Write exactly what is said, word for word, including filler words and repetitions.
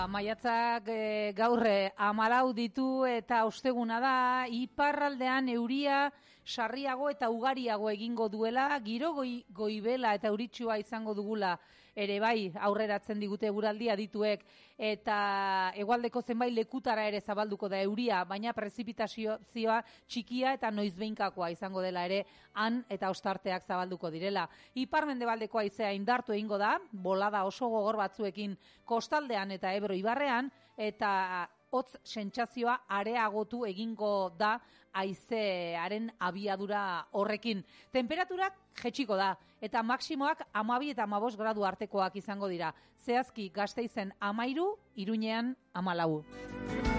Maiatzak e, gaur hamalau ditu eta osteguna da, iparraldean euria sarriago eta ugariago egingo duela, giro goi, goibela eta euritsua izango dugula ere bai aurreratzen digute eguraldi adituek, eta hegoaldeko zenbait lekutara ere zabalduko da euria, baina prezipitazioa txikia eta noizbeinkakoa izango dela ere han eta ostarteak zabalduko direla. Ipar-mendebaldeko haizea indartu egingo da, bolada oso gogor batzuekin kostaldean eta Ebro ibarrean, eta hotz sentsazioa areagotu egingo da haizearen abiadura horrekin. Temperaturak jetxiko da, eta maksimoak hamabi eta hamabost gradu artekoak izango dira. Zehazki Gasteizen hamairu, Iruñean hamalau.